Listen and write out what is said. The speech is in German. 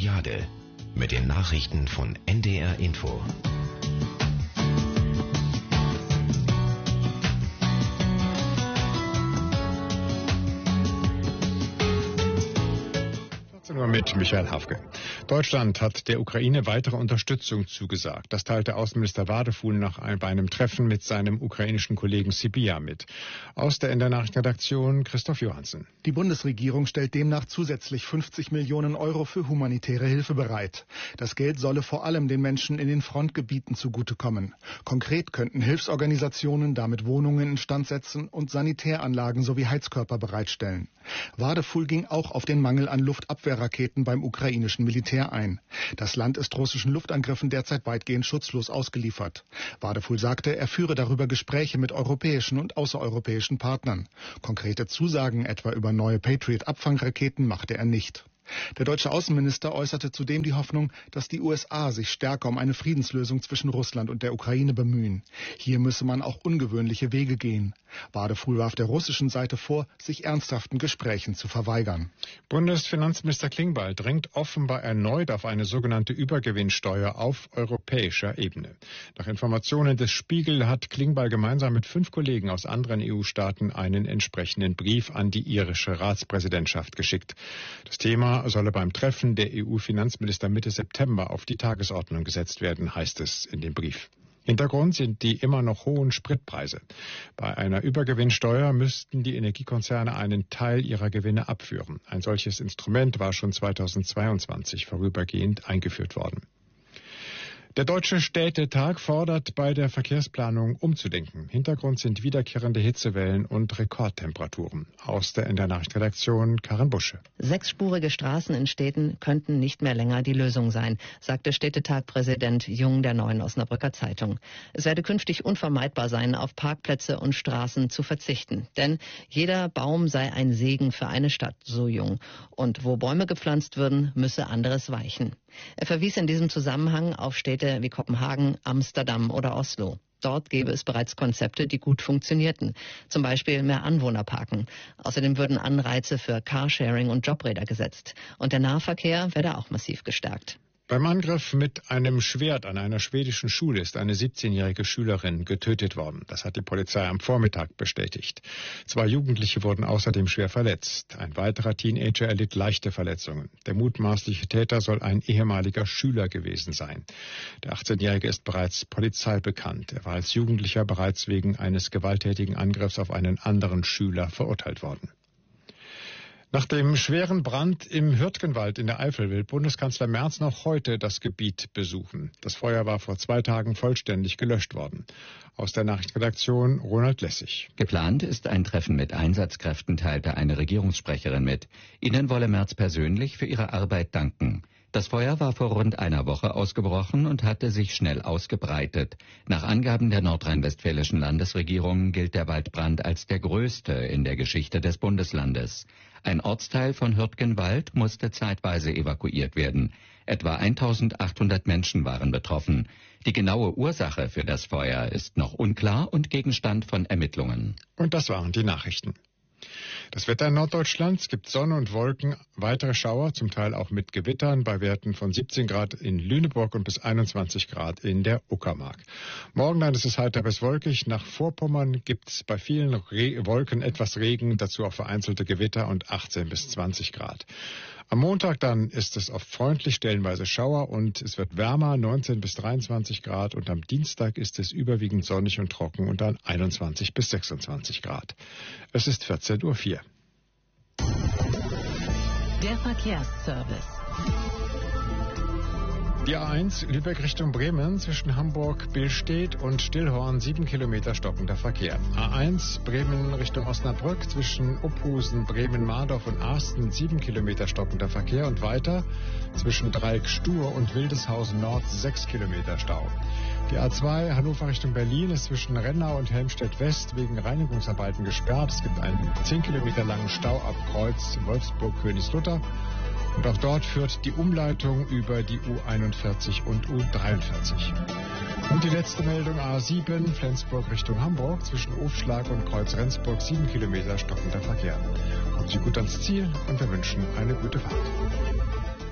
Juliade mit den Nachrichten von NDR Info. Mit Michael Hafke. Deutschland hat der Ukraine weitere Unterstützung zugesagt. Das teilte Außenminister Wadefuhl bei einem Treffen mit seinem ukrainischen Kollegen Sybiha mit. Aus der NDR Nachrichtenredaktion Christoph Johansen. Die Bundesregierung stellt demnach zusätzlich 50 Millionen Euro für humanitäre Hilfe bereit. Das Geld solle vor allem den Menschen in den Frontgebieten zugutekommen. Konkret könnten Hilfsorganisationen damit Wohnungen instand setzen und Sanitäranlagen sowie Heizkörper bereitstellen. Wadefuhl ging auch auf den Mangel an Luftabwehrraketen beim ukrainischen Militär ein. Das Land ist russischen Luftangriffen derzeit weitgehend schutzlos ausgeliefert. Wadefuhl sagte, er führe darüber Gespräche mit europäischen und außereuropäischen Partnern. Konkrete Zusagen etwa über neue Patriot-Abfangraketen machte er nicht. Der deutsche Außenminister äußerte zudem die Hoffnung, dass die USA sich stärker um eine Friedenslösung zwischen Russland und der Ukraine bemühen. Hier müsse man auch ungewöhnliche Wege gehen. Wadefuhl warf der russischen Seite vor, sich ernsthaften Gesprächen zu verweigern. Bundesfinanzminister Klingbeil drängt offenbar erneut auf eine sogenannte Übergewinnsteuer auf europäischer Ebene. Nach Informationen des Spiegel hat Klingbeil gemeinsam mit 5 Kollegen aus anderen EU-Staaten einen entsprechenden Brief an die irische Ratspräsidentschaft geschickt. Das Thema solle beim Treffen der EU-Finanzminister Mitte September auf die Tagesordnung gesetzt werden, heißt es in dem Brief. Hintergrund sind die immer noch hohen Spritpreise. Bei einer Übergewinnsteuer müssten die Energiekonzerne einen Teil ihrer Gewinne abführen. Ein solches Instrument war schon 2022 vorübergehend eingeführt worden. Der Deutsche Städtetag fordert, bei der Verkehrsplanung umzudenken. Hintergrund sind wiederkehrende Hitzewellen und Rekordtemperaturen. Aus der NDR Nachrichtenredaktion Karin Busche. 6-spurige Straßen in Städten könnten nicht mehr länger die Lösung sein, sagte Städtetag-Präsident Jung der Neuen Osnabrücker Zeitung. Es werde künftig unvermeidbar sein, auf Parkplätze und Straßen zu verzichten. Denn jeder Baum sei ein Segen für eine Stadt, so Jung. Und wo Bäume gepflanzt würden, müsse anderes weichen. Er verwies in diesem Zusammenhang auf Städte wie Kopenhagen, Amsterdam oder Oslo. Dort gäbe es bereits Konzepte, die gut funktionierten. Zum Beispiel mehr Anwohnerparken. Außerdem würden Anreize für Carsharing und Jobräder gesetzt. Und der Nahverkehr werde auch massiv gestärkt. Beim Angriff mit einem Schwert an einer schwedischen Schule ist eine 17-jährige Schülerin getötet worden. Das hat die Polizei am Vormittag bestätigt. 2 Jugendliche wurden außerdem schwer verletzt. Ein weiterer Teenager erlitt leichte Verletzungen. Der mutmaßliche Täter soll ein ehemaliger Schüler gewesen sein. Der 18-Jährige ist bereits Polizei bekannt. Er war als Jugendlicher bereits wegen eines gewalttätigen Angriffs auf einen anderen Schüler verurteilt worden. Nach dem schweren Brand im Hürtgenwald in der Eifel will Bundeskanzler Merz noch heute das Gebiet besuchen. Das Feuer war vor 2 Tagen vollständig gelöscht worden. Aus der Nachrichtenredaktion Ronald Lessig. Geplant ist ein Treffen mit Einsatzkräften, teilte eine Regierungssprecherin mit. Ihnen wolle Merz persönlich für ihre Arbeit danken. Das Feuer war vor rund einer Woche ausgebrochen und hatte sich schnell ausgebreitet. Nach Angaben der nordrhein-westfälischen Landesregierung gilt der Waldbrand als der größte in der Geschichte des Bundeslandes. Ein Ortsteil von Hürtgenwald musste zeitweise evakuiert werden. Etwa 1800 Menschen waren betroffen. Die genaue Ursache für das Feuer ist noch unklar und Gegenstand von Ermittlungen. Und das waren die Nachrichten. Das Wetter in Norddeutschland, es gibt Sonne und Wolken, weitere Schauer, zum Teil auch mit Gewittern, bei Werten von 17 Grad in Lüneburg und bis 21 Grad in der Uckermark. Morgen dann ist es heiter bis wolkig. Nach Vorpommern gibt es bei vielen Wolken etwas Regen, dazu auch vereinzelte Gewitter und 18 bis 20 Grad. Am Montag dann ist es oft freundlich, stellenweise Schauer und es wird wärmer, 19 bis 23 Grad. Und am Dienstag ist es überwiegend sonnig und trocken und dann 21 bis 26 Grad. Es ist 14:04 Uhr. Der Verkehrsservice. Die A1 Lübeck Richtung Bremen zwischen Hamburg-Billstedt und Stillhorn 7 Kilometer stockender Verkehr. A1 Bremen Richtung Osnabrück zwischen Uphusen, Bremen-Mardorf und Arsten 7 Kilometer stockender Verkehr und weiter zwischen Dreieck-Stur und Wildeshausen Nord 6 Kilometer Stau. Die A2 Hannover Richtung Berlin ist zwischen Rennau und Helmstedt-West wegen Reinigungsarbeiten gesperrt. Es gibt einen 10 Kilometer langen Stau ab Kreuz Wolfsburg-Königslutter. Und auch dort führt die Umleitung über die U41 und U43. Und die letzte Meldung A7 Flensburg Richtung Hamburg zwischen Ofschlag und Kreuz Rendsburg 7 Kilometer stockender Verkehr. Kommen Sie gut ans Ziel und wir wünschen eine gute Fahrt.